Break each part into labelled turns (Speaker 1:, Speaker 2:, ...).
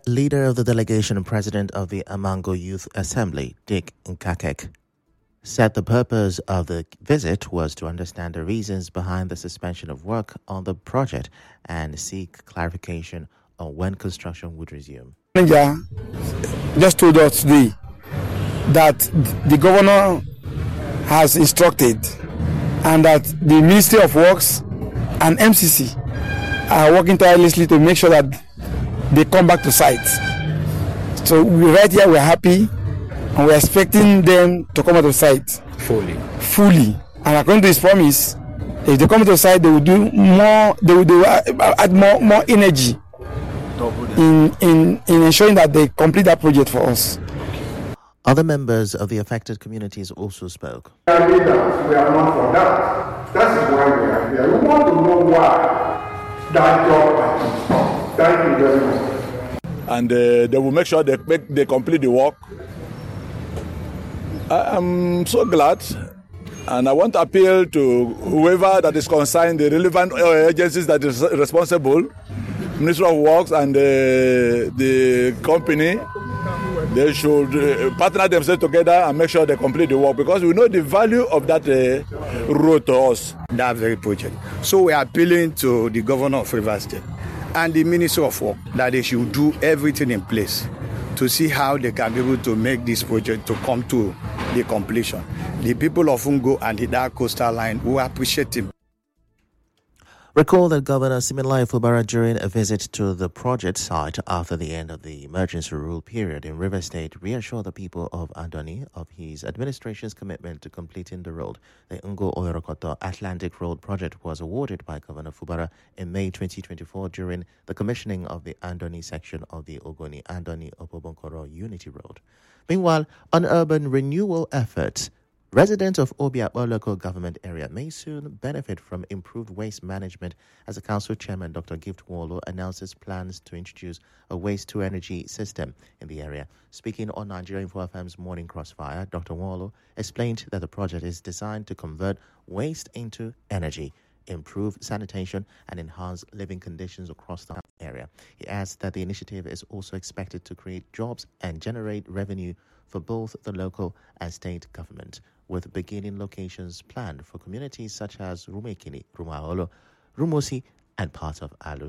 Speaker 1: Leader of the delegation and president of the Amango Youth Assembly, Dick Nkakek, said the purpose of the visit was to understand the reasons behind the suspension of work on the project and seek clarification on when construction would resume.
Speaker 2: Manager just told us today that the governor has instructed and that the Ministry of Works and MCC are working tirelessly to make sure that they come back to site. So right here we're happy and we're expecting them to come out of site fully. And according to his promise, if they come to site, they will do more. They will add more energy in ensuring that they complete that project for us.
Speaker 1: Other members of the affected communities also spoke.
Speaker 3: We are leaders. We are not for that. That is why we are here. We want to know why that job has been stopped. Thank you very much.
Speaker 4: And they will make sure they complete the work. I'm so glad, and I want to appeal to whoever that is concerned, the relevant agencies that is responsible, Ministry of Works and the company. They should partner themselves together and make sure they complete the work, because we know the value of that road to us.
Speaker 5: That very project. So we are appealing to the governor of Rivers State and the Ministry of Work that they should do everything in place to see how they can be able to make this project to come to the completion. The people of Ungo and the Dark Coastal Line will appreciate him.
Speaker 1: Recall that Governor Siminalayi Fubara, during a visit to the project site after the end of the emergency rule period in Rivers State, reassured the people of Andoni of his administration's commitment to completing the road. The Ungo Oyorokoto Atlantic Road project was awarded by Governor Fubara in May 2024 during the commissioning of the Andoni section of the Ogoni-Andoni Opobonkoro Unity Road. Meanwhile, on urban renewal efforts, residents of Obiakpo local government area may soon benefit from improved waste management as the council chairman, Dr. Gift Wallo, announces plans to introduce a waste-to-energy system in the area. Speaking on Nigerian Info FM's Morning Crossfire, Dr. Wallo explained that the project is designed to convert waste into energy, improve sanitation, and enhance living conditions across the area. He adds that the initiative is also expected to create jobs and generate revenue for both the local and state government, with beginning locations planned for communities such as Rumekini, Rumaolo, Rumosi, and parts of Alu.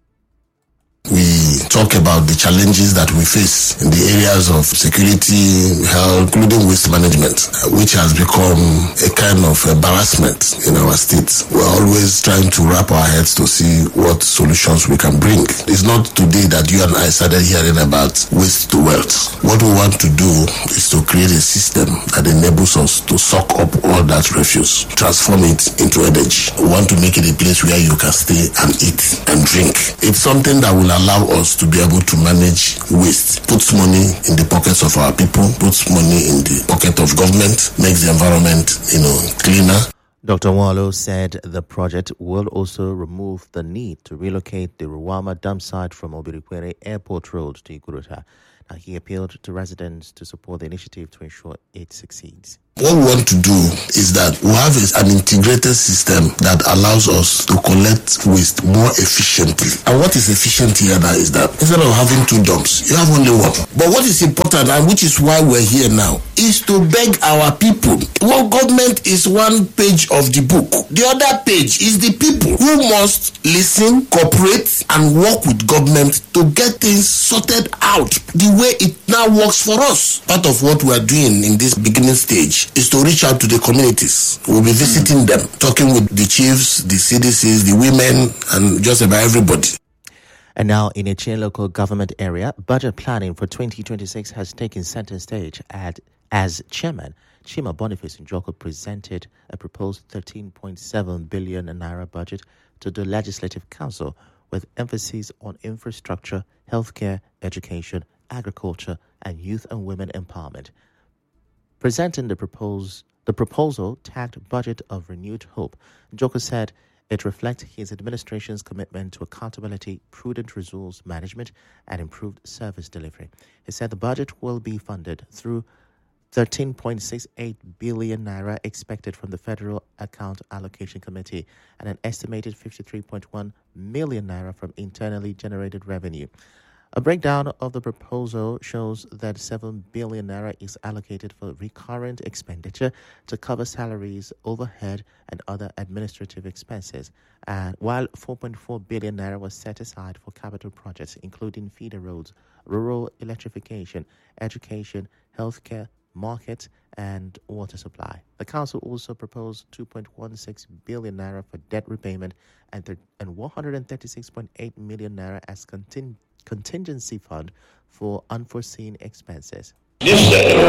Speaker 6: We talk about the challenges that we face in the areas of security, health, including waste management, which has become a kind of embarrassment in our state. We're always trying to wrap our heads to see what solutions we can bring. It's not today that you and I started hearing about waste to wealth. What we want to do is to create a system that enables us to suck up all that refuse, transform it into energy. We want to make it a place where you can stay and eat and drink. It's something that will allow us to be able to manage waste, puts money in the pockets of our people, puts money in the pocket of government, makes the environment, cleaner.
Speaker 1: Dr. Wallo said the project will also remove the need to relocate the Ruwama dump site from Obirikwere Airport Road to Iguruta. Now, he appealed to residents to support the initiative to ensure it succeeds.
Speaker 6: What we want to do is that we have an integrated system that allows us to collect waste more efficiently. And what is efficient here now is that instead of having two dumps, you have only one. But what is important, and which is why we're here now, is to beg our people. Well, government is one page of the book. The other page is the people who must listen, cooperate, and work with government to get things sorted out the way it now works for us. Part of what we are doing in this beginning stage is to reach out to the communities. We'll be visiting them, talking with the chiefs, the CDCs, the women, and just about everybody.
Speaker 1: And now, in a chain local government area, budget planning for 2026 has taken center stage as chairman. Chima Boniface Njoko presented a proposed 13.7 billion naira budget to the Legislative Council, with emphasis on infrastructure, healthcare, education, agriculture, and youth and women empowerment. Presenting the proposal tagged Budget of Renewed Hope, Njoko said it reflects his administration's commitment to accountability, prudent resource management, and improved service delivery. He said the budget will be funded through 13.68 billion naira expected from the Federal Account Allocation Committee and an estimated 53.1 million naira from internally generated revenue. A breakdown of the proposal shows that 7 billion naira is allocated for recurrent expenditure to cover salaries, overhead, and other administrative expenses, and while 4.4 billion naira was set aside for capital projects including feeder roads, rural electrification, education, healthcare, markets, and water supply. The council also proposed 2.16 billion naira for debt repayment and 136.8 million naira as contingency fund for unforeseen expenses.
Speaker 7: This